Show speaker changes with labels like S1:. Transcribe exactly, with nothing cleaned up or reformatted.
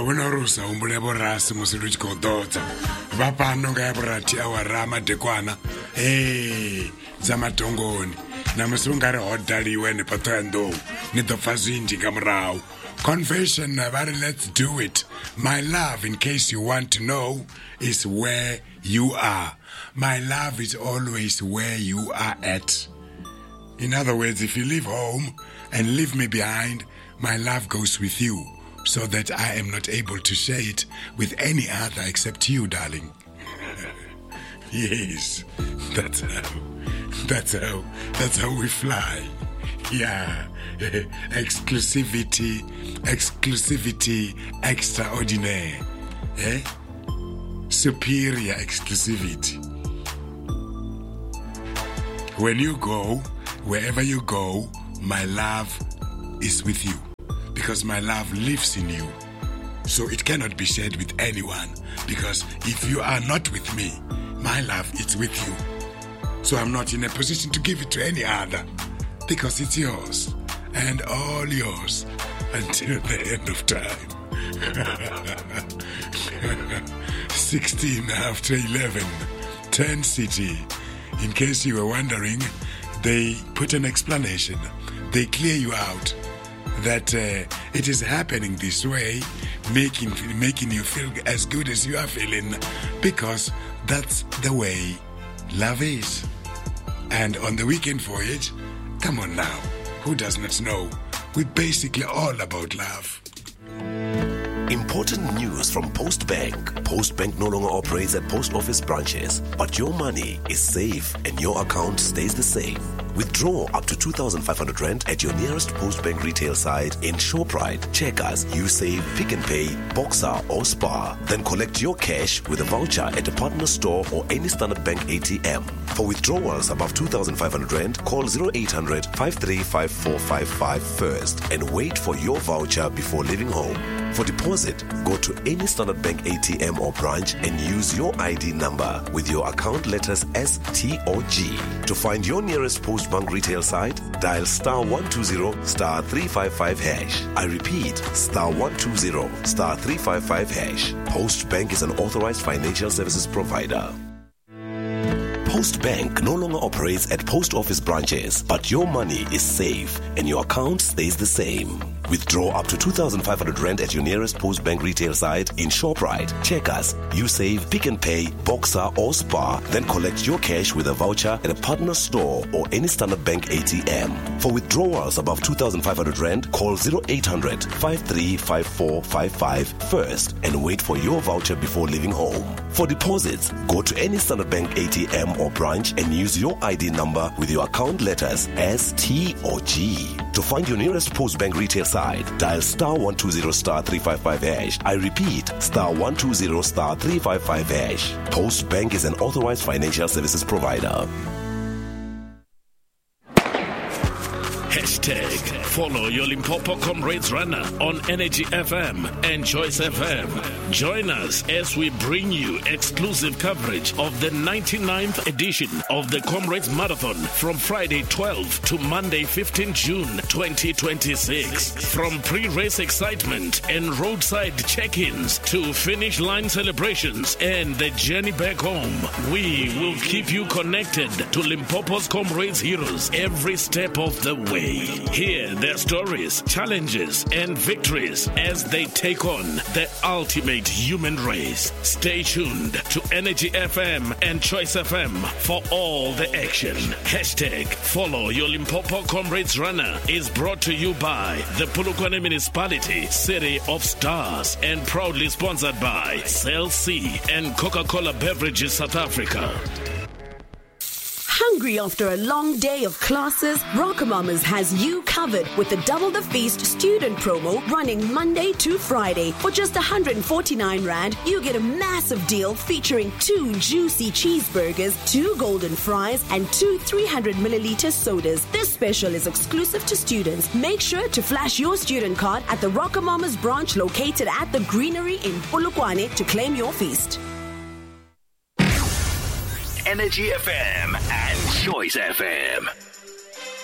S1: bona rusa umbule borasi musiruchi kodotsa vapano nga yaburati awarama dekwana eh zamatongoni namusungari hodaliwe nepatoyando nidofazindi ngamrao confession nabari, let's do it. My love, in case you want to know, is where you are. My love is always where you are at. In other words, if you leave home and leave me behind, my love goes with you, so that I am not able to share it with any other except you, darling. Yes, that's how, that's how, that's how we fly. Yeah, exclusivity, exclusivity extraordinaire, eh? Superior exclusivity. When you go, wherever you go, my love is with you, because my love lives in you. So it cannot be shared with anyone, because if you are not with me, my love is with you. So I'm not in a position to give it to any other, because it's yours, and all yours, until the end of time. sixteen after eleven, ten City. In case you were wondering, they put an explanation. They clear you out that uh, it is happening this way, making, making you feel as good as you are feeling, because that's the way love is. And on the weekend voyage, come on now, who does not know? We're basically all about love.
S2: Important news from Post Bank. Post Bank no longer operates at post office branches, but your money is safe and your account stays the same. Withdraw up to two thousand five hundred rand at your nearest Post Bank retail site in Shoprite, Checkers, USave, Pick n Pay, Boxer or Spar. Then collect your cash with a voucher at a partner store or any Standard Bank A T M. For withdrawals above two thousand five hundred rand, call zero eight hundred, five three five four five five first and wait for your voucher before leaving home. For deposit, go to any Standard Bank A T M or branch and use your I D number with your account letters S, T or G. To find your nearest Post Bank retail site, dial star one two zero star three five five hash. I repeat, star one two zero star three five five hash. Post Bank is an authorized financial services provider. Post Bank no longer operates at post office branches, but your money is safe and your account stays the same. Withdraw up to two thousand five hundred rand at your nearest Post Bank retail site in Shoprite, Checkers, USave, Pick n Pay, Boxer or Spar. Then collect your cash with a voucher at a partner store or any Standard Bank A T M. For withdrawals above two thousand five hundred rand, call zero eight hundred, five three five four five five first and wait for your voucher before leaving home. For deposits, go to any Standard Bank A T M or branch and use your I D number with your account letters S, T or G. To find your nearest Post Bank retail site, dial star one two zero star three five five hash. I repeat, star one two zero star three five five hash. Post Bank is an authorized financial services provider.
S3: Hashtag follow your Limpopo Comrades Runner on Energy F M and Choice F M. Join us as we bring you exclusive coverage of the ninety-ninth edition of the Comrades Marathon from Friday twelfth to Monday fifteenth June twenty twenty-six. From pre-race excitement and roadside check-ins to finish line celebrations and the journey back home, we will keep you connected to Limpopo's Comrades heroes every step of the way. Hear their stories, challenges, and victories as they take on the ultimate human race. Stay tuned to Energy F M and Choice F M for all the action. Hashtag follow your Limpopo Comrades Runner is brought to you by the Polokwane Municipality, City of Stars, and proudly sponsored by Cell C and Coca-Cola Beverages South Africa.
S4: Hungry after a long day of classes? RocoMamas has you covered with the Double the Feast student promo running Monday to Friday. For just one hundred forty-nine rand, you get a massive deal featuring two juicy cheeseburgers, two golden fries, and two three hundred milliliter sodas. This special is exclusive to students. Make sure to flash your student card at the RocoMamas branch located at the Greenery in Polokwane to claim your feast.
S2: Energy F M and Choice F M.